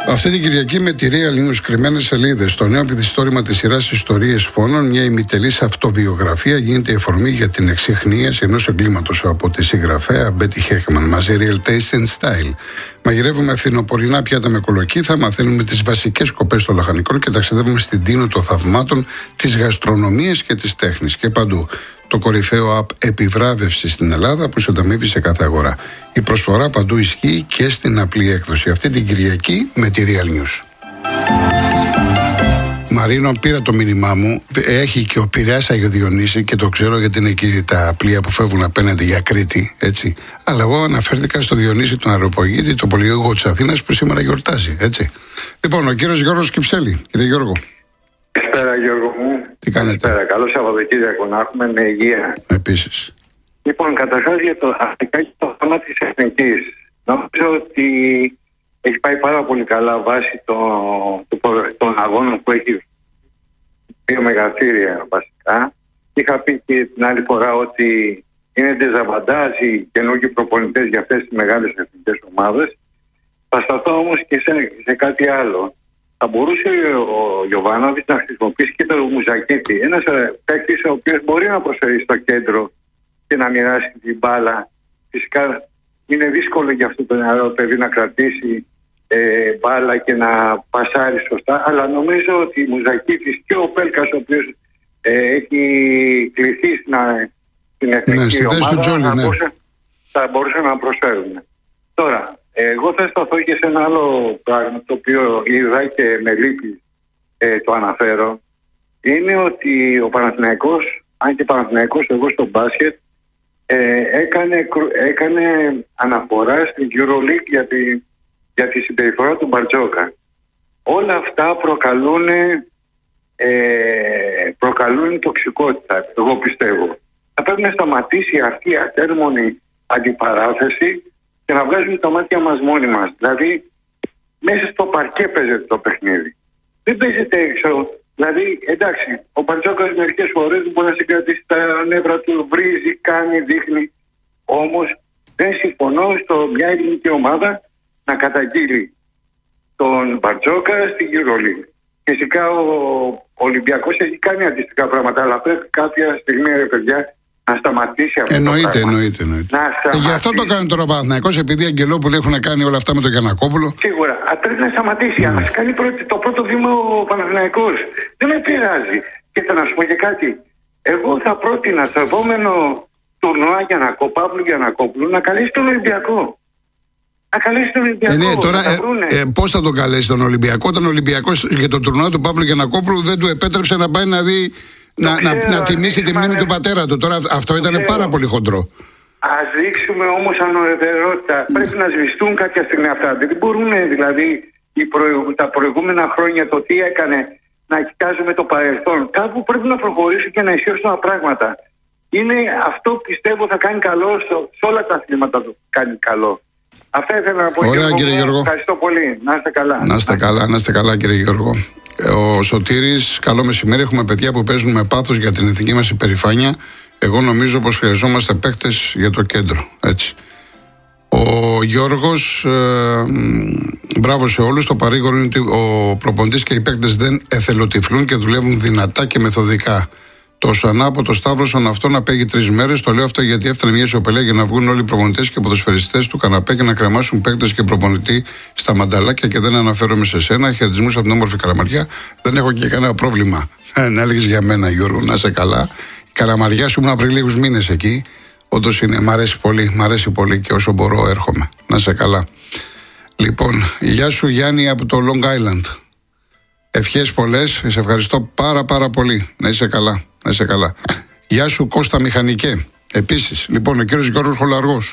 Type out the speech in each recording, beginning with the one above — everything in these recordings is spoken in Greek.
Αυτή την Κυριακή με τη Real News κρυμμένες σελίδες, το νέο πληθυστόρημα της σειράς Ιστορίες Φόνων, μια ημιτελής αυτοβιογραφία, γίνεται η αφορμή για την εξιχνίαση ενός εγκλήματος από τη συγγραφέα Μπέτι Χέχμαν. Μαζί Real Taste and Style. Μαγειρεύουμε φθινοπορεινά πιάτα με κολοκύθα, μαθαίνουμε τις βασικές σκοπές των λαχανικών και ταξιδεύουμε στην τίνο των θαυμάτων της γαστρονομίας και της τέχνης. Και παντού. Το κορυφαίο app επιβράβευσης στην Ελλάδα που συνταμεύει σε κάθε αγορά. Η προσφορά παντού ισχύει και στην απλή έκδοση. Αυτή την Κυριακή με τη Real News. Μαρίνο, πήρα το μήνυμά μου. Έχει και ο Πειραιάς Άγιο Διονύση και το ξέρω γιατί είναι εκεί τα πλοία που φεύγουν απέναντι για Κρήτη. Έτσι. Αλλά εγώ αναφέρθηκα στο Διονύση τον Αεροπογίτη, το πολυγωγό της Αθήνας που σήμερα γιορτάζει. Έτσι. Λοιπόν, ο κύριος Γιώργος Κυψέλη. Κύριε Γιώργο. Καλησπέρα, Γιώργο μου. Τι κάνετε? Καλησπέρα. Καλό Σαββατοκύριακο να έχουμε με υγεία. Επίσης. Λοιπόν, καταρχάς για το θέμα της εθνικής. Νομίζω ότι έχει πάει πάρα πολύ καλά βάσει των αγώνων που έχει δύο μεγαθύρια βασικά. Είχα πει και την άλλη φορά ότι είναι ντεζαβαντάζ οι καινούργιοι προπονητές για αυτές τις μεγάλες εθνικές ομάδες. Θα σταθώ όμως και σε κάτι άλλο. Θα μπορούσε ο Γιοβάνοβιτς να χρησιμοποιήσει και τον Μουζακίτη. Ένας παίκτης ο οποίος μπορεί να προσφέρει στο κέντρο και να μοιράσει την μπάλα. Φυσικά είναι δύσκολο για αυτό το νεαρό παιδί να κρατήσει μπάλα και να πασάρει σωστά. Αλλά νομίζω ότι ο Μουζακίτης και ο Πέλκας, ο οποίος έχει κληθεί στην εθνική ομάδα, θα μπορούσαν να προσφέρουν. Τώρα, εγώ θα σταθώ και σε ένα άλλο πράγμα το οποίο είδα και με λύπη το αναφέρω. Είναι ότι ο Παναθηναϊκός, αν και Παναθηναϊκός εγώ στο μπάσκετ, έκανε αναφορά στην EuroLeague για τη συμπεριφορά του Μπαρτζόκα. Όλα αυτά προκαλούν τοξικότητα, εγώ πιστεύω. Θα πρέπει να σταματήσει αυτή η ατέρμονη αντιπαράθεση και να βγάζουμε τα μάτια μας μόνοι μας. Δηλαδή, μέσα στο παρκέ παίζεται το παιχνίδι. Δεν παίζεται έξω. Δηλαδή, εντάξει, ο Μπαρτζόκας μερικές φορές μπορεί να συγκρατήσει τα νεύρα του, βρίζει, κάνει, δείχνει. Όμως, δεν συμφωνώ μια ελληνική ομάδα να καταγγείλει τον Μπαρτζόκα στην EuroLeague. Φυσικά ο Ολυμπιακός έχει κάνει αντίστοιχα πράγματα, αλλά πρέπει κάποια στιγμή, ρε παιδιά, να σταματήσει αυτό. Εννοείται. Γι' αυτό το κάνει τώρα ο Παναθηναϊκός, επειδή οι Αγγελόπουλοι έχουν κάνει όλα αυτά με τον Γιαννακόπουλο. Σίγουρα. Πρέπει να σταματήσει. Ας κάνει το πρώτο βήμα ο Παναθηναϊκός. Δεν με πειράζει. Και θα να σου πω και κάτι. Εγώ θα πρότεινα στο επόμενο τουρνουά Παύλου Γιαννακόπουλου να καλέσει τον Ολυμπιακό. Να καλέσει τον Ολυμπιακό. Ναι, τώρα πώς θα τον καλέσει τον Ολυμπιακό, όταν ο Ολυμπιακός για το τουρνουά του Παύλου Γιαννακόπουλου δεν του επέτρεψε να πάει να δει. Να τιμήσει τη μνήμη του πατέρα του. Τώρα αυτό ήταν πάρα πολύ χοντρό. Ας δείξουμε όμως ανωρετερότητα. Πρέπει να σβηστούν κάποια στιγμή αυτά. Δεν μπορούν δηλαδή τα προηγούμενα χρόνια το τι έκανε να κοιτάζουμε το παρελθόν. Κάπου πρέπει να προχωρήσουν και να ισχύσουν τα πράγματα. Είναι αυτό που πιστεύω θα κάνει καλό σε όλα τα αθλήματα του. Κάνει καλό. Αυτά ήθελα να πω. Ωραία, κύριε Γιώργο. Ευχαριστώ πολύ. Να είστε καλά. Να είστε καλά, κύριε Γιώργο. Ο Σωτήρης, καλό μεσημέρι. Έχουμε παιδιά που παίζουν με πάθος για την εθνική μας υπερηφάνεια. Εγώ νομίζω πως χρειαζόμαστε παίκτες για το κέντρο. Έτσι. Ο Γιώργος, μπράβο σε όλους. Το παρήγορο είναι ότι ο προπονητής και οι παίκτες δεν εθελοτυφλούν και δουλεύουν δυνατά και μεθοδικά. Το Σανά από το Σταύρωσον αυτό να παίγει 3 μέρες. Το λέω αυτό γιατί έφτανε μια ισοπαλία για να βγουν όλοι οι προπονητές και ποδοσφαιριστές του καναπέ και να κρεμάσουν παίκτες και προπονητή στα μανταλάκια. Και δεν αναφέρομαι σε σένα. Χαιρετισμούς από την όμορφη Καλαμαριά. Δεν έχω και κανένα πρόβλημα. Να έλεγες για μένα, Γιώργο, να είσαι καλά. Η Καλαμαριά σου ήμουν πριν λίγους μήνες εκεί. Όντως είναι, μ' αρέσει πολύ και όσο μπορώ έρχομαι. Να είσαι καλά. Λοιπόν, γεια σου Γιάννη από το Long Island. Ευχές πολλές, σε ευχαριστώ πάρα πολύ. Να είσαι καλά. Γεια σου Κώστα Μηχανικέ. Επίσης, λοιπόν, ο κύριος Γιώργος Χολαργός.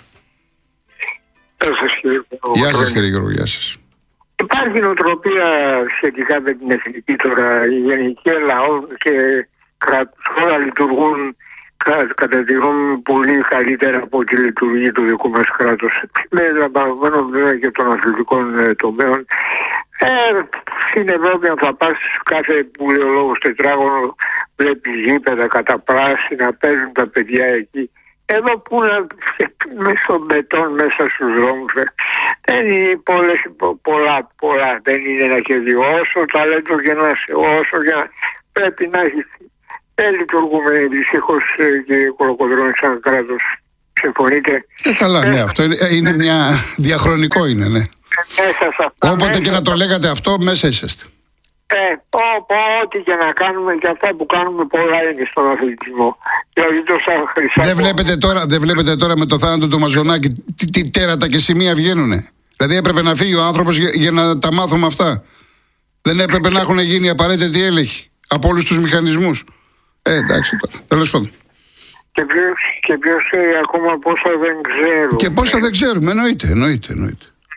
Γεια σας κύριε Γιώργο, γεια σας. Υπάρχει νοοτροπία σχετικά με την εθνική τώρα. Οι γενικοί λαό και χώρα λειτουργούν κατά τη γνώμη πολύ καλύτερα από ό,τι λειτουργεί το δικό μας κράτος. Με λαμβανομένο βέβαια και των αθλητικών τομέων. Στην Ευρώπη αν θα πας κάθε που λέει ο λόγος τετράγωνο βλέπεις γήπεδα κατά πράσινα, παίζουν τα παιδιά εκεί Εδώ που είναι στον μπετόν μέσα στους δρόμους, δεν είναι πολλά, δεν είναι ένα και δύο. Όσο ταλέντο και να είσαι, όσο και να πρέπει να έχει. Δεν λειτουργούμε δυστυχώς και Κολοκοντρώνη σαν κράτος. Συμφωνείτε? Καλά, ναι, αυτό είναι μια διαχρονικό είναι, ναι. Όποτε και να το λέγατε αυτό, μέσα είσαστε. Ό,τι και να κάνουμε και αυτά που κάνουμε πολλά είναι στον αθλητισμό. Δηλαδή Δεν βλέπετε τώρα με το θάνατο του Μαζονάκη τι τέρατα και σημεία βγαίνουνε. Δηλαδή έπρεπε να φύγει ο άνθρωπος για να τα μάθουμε αυτά. Δεν έπρεπε να έχουν γίνει απαραίτητοι έλεγχοι από όλους τους μηχανισμούς. Εντάξει τώρα, τέλος πάντων. Και ποιος ξέρει ακόμα πόσα δεν ξέρουμε. Και πόσα δεν ξέρουμε, εννοείται.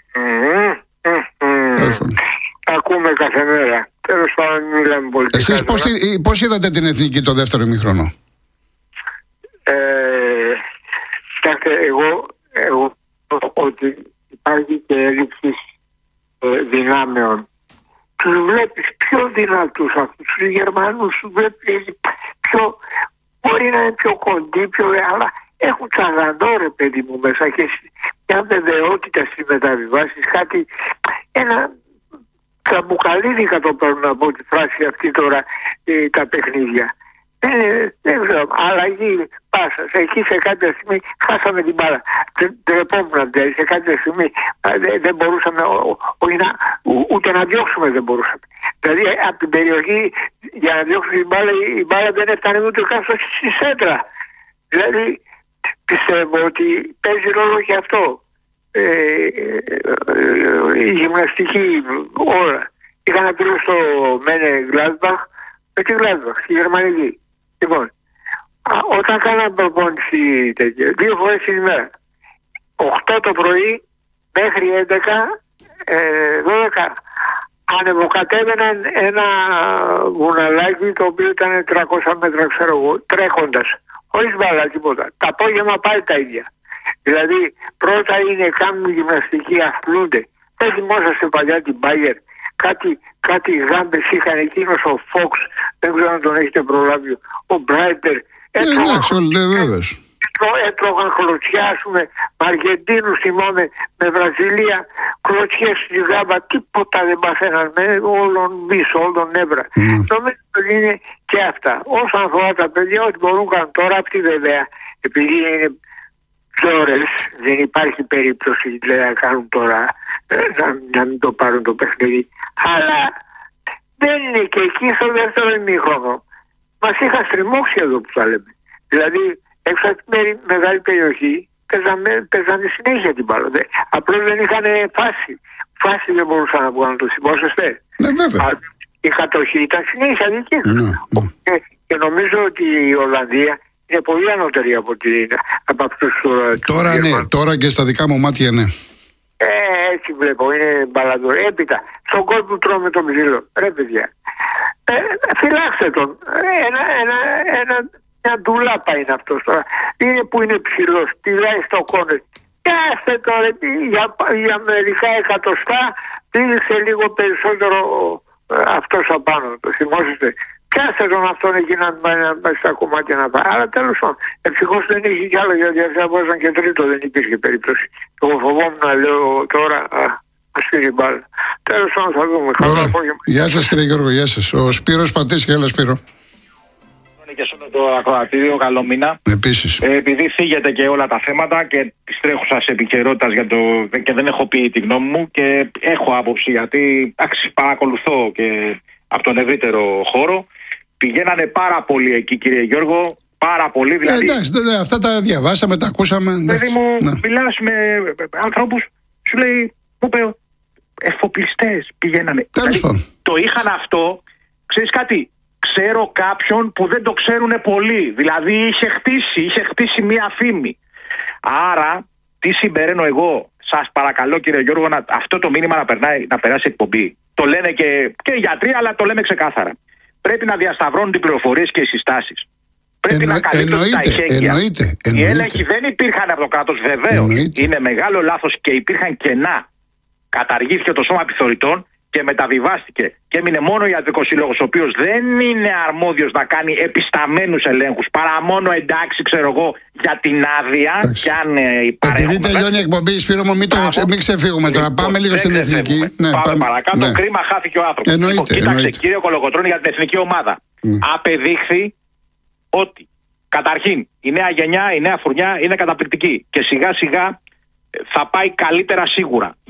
Ακούμε κάθε μέρα. Τέλος πάντων, μιλάμε πολιτικά. Εσείς πώς είδατε την εθνική το δεύτερο ημίχρονο? Κοιτάξτε, εγώ ότι υπάρχει και έλλειψη δυνάμεων. Τους βλέπεις πιο δυνατούς αυτούς τους Γερμανούς, τους βλέπεις πιο... Μπορεί να είναι πιο κοντοί, αλλά έχουν τσαγανό ρε παιδί μου μέσα και μια βεβαιότητα στις μεταβιβάσεις, κάτι, ένα τραμπουκαλίδικα το παίρνουν από τη φράση αυτή τώρα τα παιχνίδια. Δεν ξέρω, αλλαγή πάσα. Εκεί σε κάποια στιγμή χάσαμε την μπάλα. Τρεπόμουν δηλαδή, σε κάποια στιγμή δεν μπορούσαμε ούτε να διώξουμε δεν μπορούσαμε. Δηλαδή από την περιοχή για να διώξουμε την μπάλα, η μπάλα δεν έφτανε ούτε καν στη σέντρα. Δηλαδή πιστεύω ότι παίζει ρόλο και αυτό. Η γυμναστική ώρα. Είχα να πει στο Μένε Γκλάσμπαχ με τη Γκλάσμπαχ, στη γερμανική. Λοιπόν, όταν κάναμε προπόνηση 2 φορές την ημέρα, 8 το πρωί μέχρι 11, 12, ανεβοκατέβαιναν ένα βουναλάκι το οποίο ήταν 300 μέτρα, ξέρω εγώ, τρέχοντας, χωρίς μπάλα τίποτα. Τα απόγευμα πάλι τα ίδια. Δηλαδή, πρώτα είναι κάνουν γυμναστική, αθλούνται. Δεν θυμόσαστε παλιά την Μπάγερ. Κάτι γάμπες είχαν, εκείνος ο Φόξ, δεν ξέρω αν τον έχετε προλάβει, ο Μπράιτερ. Έτρωγαν κλωτσιά, ας πούμε, με Αργεντίνους θυμάμαι, με Βραζιλία, κλωτσιές στη γάμπα, τίποτα δεν παθαίναν, με όλων μίσο, όλων νεύρα. Νομίζω ότι είναι και αυτά. Όσον αφορά τα παιδιά, ό,τι μπορούν να κάνουν τώρα, αυτή βέβαια, επειδή είναι ώρες, δεν υπάρχει περίπτωση δηλαδή, να κάνουν τώρα να μην το πάρουν το παιχνίδι, αλλά δεν είναι και εκεί στο δεύτερο ημίχρονο μας είχαν στριμώξει εδώ που τα λέμε, δηλαδή έξω από τη μεγάλη περιοχή παίζανε συνέχεια την μπάλα, απλώς δεν είχαν φάση δεν μπορούσαν να βγάλουν, το θυμόσαστε? Η κατοχή ήταν συνέχεια δική τους. Και νομίζω ότι η Ολλανδία είναι πολύ ανώτερη από αυτούς τώρα. Ναι, τώρα και στα δικά μου μάτια, ναι. Έτσι βλέπω, είναι μπαλαντορ. Έπειτα, στον κόλ που τρώμε το μυζίλο, ρε παιδιά, φυλάξτε τον. Μια ντουλάπα είναι αυτός τώρα. Είναι που είναι ψηλός, πηδάει στο κόνε. Κάστε τώρα, για μερικά εκατοστά, πήδησε λίγο περισσότερο αυτός απάνω. Το θυμόσαστε? Πιάστε τον αυτόν εκεί να στα κομμάτια να πάει. Αλλά τέλος πάντων, ευτυχώς δεν είχε κι άλλο, γιατί αυτά μπορούσαν και τρίτο, δεν υπήρχε περίπτωση. Εγώ φοβόμουν να λέω τώρα, ας φύγει μπάλα. Τέλος πάντων, θα δούμε. Καλό απόγευμα. Γεια σας κύριε Γιώργο, γεια σας. Ο Σπύρος Πατήσης, έλα Σπύρο. Και σε όλο το ακροατήριο, καλό μήνα. Επίσης. Επειδή θίγεται και όλα τα θέματα και τη τρέχουσα επικαιρότητα και δεν έχω πει τη γνώμη μου και έχω άποψη, γιατί παρακολουθώ και από τον ευρύτερο χώρο. Πηγαίνανε πάρα πολύ εκεί, κύριε Γιώργο. Πάρα πολύ. Δηλαδή, εντάξει, αυτά τα διαβάσαμε, τα ακούσαμε. Δηλαδή μου μιλάς με ανθρώπους, σου λέει, μου είπε, εφοπλιστές πηγαίνανε. Τέλος πάντων. Το είχαν αυτό, ξέρεις κάτι. Ξέρω κάποιον που δεν το ξέρουν πολλοί. Δηλαδή είχε χτίσει μία φήμη. Άρα, τι συμπεραίνω εγώ, σας παρακαλώ κύριε Γιώργο, αυτό το μήνυμα να περάσει εκπομπή. Το λένε και οι γιατροί, αλλά το λέμε ξεκάθαρα. Πρέπει να διασταυρώνουν οι πληροφορίες και οι συστάσεις. Πρέπει να καλύπτουν τα ηχέγγυα. Οι έλεγχοι δεν υπήρχαν από το κράτος, βεβαίως. Είναι μεγάλο λάθος και υπήρχαν κενά. Καταργήθηκε το σώμα επιθεωρητών και μεταβιβάστηκε και έμεινε μόνο ο ιατρικός σύλλογος, ο οποίος δεν είναι αρμόδιος να κάνει επισταμένους ελέγχους, παρά μόνο εντάξει, ξέρω εγώ, για την άδεια. Και αν επειδή τελειώνει η εκπομπή, Σπύρο μου, μην ξεφύγουμε τώρα. Πάμε λίγο στην εθνική. Ναι, πάμε παρακάτω. Ναι. Κρίμα, χάθηκε ο άνθρωπος. Κοίταξε, κύριε Κολοκοτρώνη, για την εθνική ομάδα. Απεδείχθη ότι καταρχήν η νέα γενιά, η νέα φουρνιά είναι καταπληκτική και σιγά σιγά θα πάει καλύτερα σίγουρα.